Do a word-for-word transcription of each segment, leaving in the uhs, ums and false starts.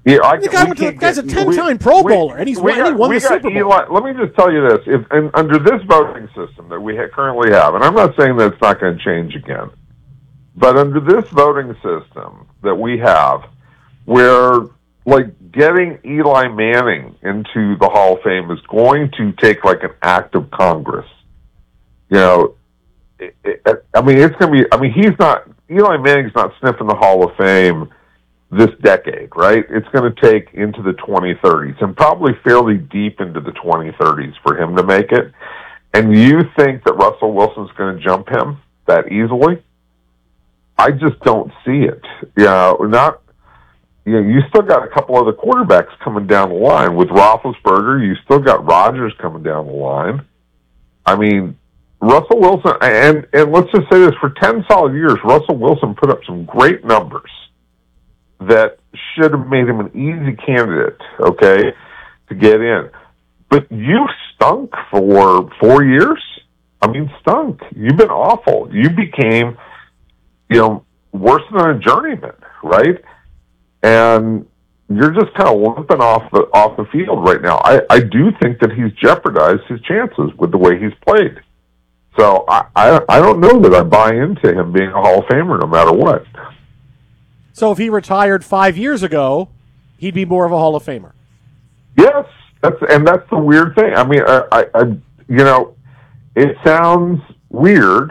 Yeah, I, the guy went to, the guy's get, a ten-time Pro we, Bowler, and he's we won, got, and he won we the got Super Bowl. Eli, let me just tell you this: if and under this voting system that we ha- currently have, and I'm not saying that it's not going to change again, but under this voting system that we have, where like getting Eli Manning into the Hall of Fame is going to take like an act of Congress. You know, it, it, I mean, it's going to be. I mean, he's not Eli Manning's not sniffing the Hall of Fame this decade, right? It's going to take into the twenty thirties and probably fairly deep into the twenty thirties for him to make it. And you think that Russell Wilson's going to jump him that easily? I just don't see it. You know, not, you know, you still got a couple other quarterbacks coming down the line. With Roethlisberger, you still got Rodgers coming down the line. I mean, Russell Wilson, and, and let's just say this, for ten solid years, Russell Wilson put up some great numbers that should have made him an easy candidate, okay, to get in. But you stunk for four years. I mean, stunk. You've been awful. You became, you know, worse than a journeyman, right? And you're just kind of limping off the off the field right now. I, I do think that he's jeopardized his chances with the way he's played. So I, I I don't know that I buy into him being a Hall of Famer no matter what. So if he retired five years ago, he'd be more of a Hall of Famer. Yes, that's and that's the weird thing. I mean, I, I, I you know, it sounds weird,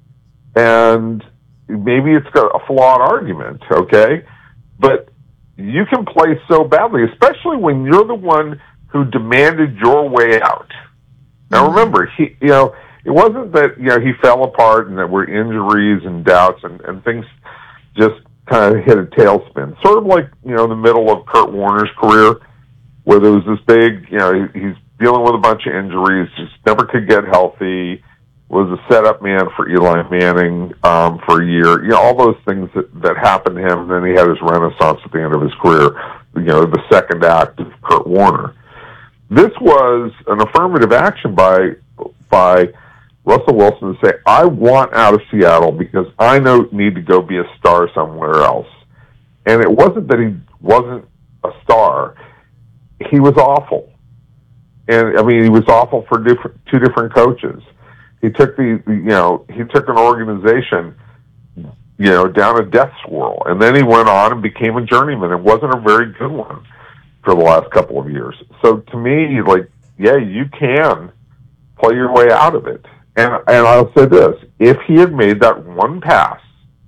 and maybe it's got a flawed argument, okay? But you can play so badly, especially when you're the one who demanded your way out. Now, remember, he, you know, it wasn't that you know he fell apart and there were injuries and doubts and, and things just kind of hit a tailspin, sort of like, you know, the middle of Kurt Warner's career, where there was this big, you know, he's dealing with a bunch of injuries, just never could get healthy, was a setup man for Eli Manning um, for a year, you know, all those things that, that happened to him, and then he had his renaissance at the end of his career, you know, the second act of Kurt Warner. This was an affirmative action by by Russell Wilson to say, I want out of Seattle because I know need to go be a star somewhere else. And it wasn't that he wasn't a star. He was awful. And, I mean, he was awful for different, two different coaches. He took the, you know, he took an organization, you know, down a death swirl. And then he went on and became a journeyman. It wasn't a very good one for the last couple of years. So to me, like, yeah, you can play your way out of it. And and I'll say this, if he had made that one pass,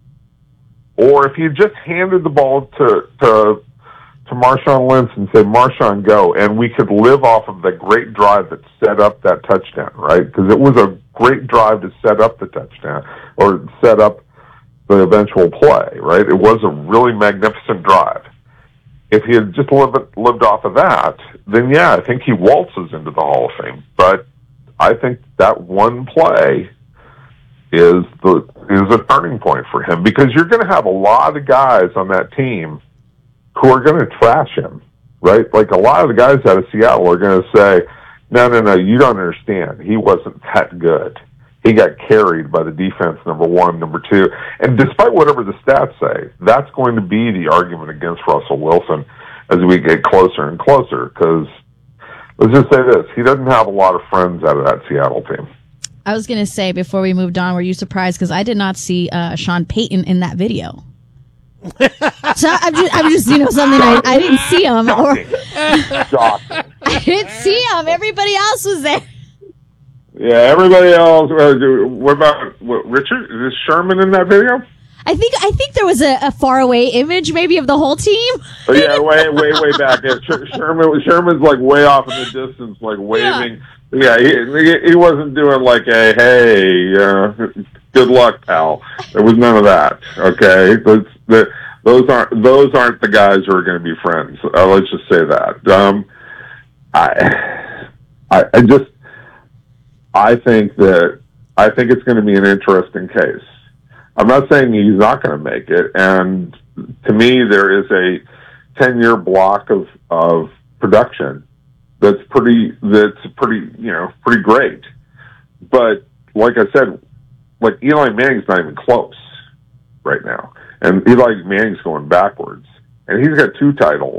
or if he had just handed the ball to to, to Marshawn Lynch and said, Marshawn, go, and we could live off of the great drive that set up that touchdown, right? Because it was a great drive to set up the touchdown, or set up the eventual play, right? It was a really magnificent drive. If he had just lived, lived off of that, then yeah, I think he waltzes into the Hall of Fame. But I think that one play is the is a turning point for him, because you're going to have a lot of guys on that team who are going to trash him, right? Like a lot of the guys out of Seattle are going to say, no, no, no, you don't understand. He wasn't that good. He got carried by the defense, number one, number two. And despite whatever the stats say, that's going to be the argument against Russell Wilson as we get closer and closer, because let's just say this, he doesn't have a lot of friends out of that Seattle team. I was going to say, before we moved on, were you surprised? Because I did not see uh, Sean Payton in that video. So I'm just, I'm just, you know, something I, I didn't see him. Or, Shocking. I didn't see him. Everybody else was there. Yeah, everybody else. Uh, what about what, Richard? Is Sherman in that video? I think I think there was a, a faraway image, maybe, of the whole team. Oh, yeah, way, way, way back. Yeah, Sherman, Sherman's like way off in the distance, like waving. Yeah, yeah he, he wasn't doing like a hey, uh, good luck, pal. There was none of that. Okay, those the, those aren't those aren't the guys who are going to be friends. Uh, let's just say that. Um, I, I, I just, I think that I think it's going to be an interesting case. I'm not saying he's not going to make it, and to me, there is a ten-year block of of production that's pretty that's pretty you know pretty great. But like I said, like Eli Manning's not even close right now, and Eli Manning's going backwards, and he's got two titles.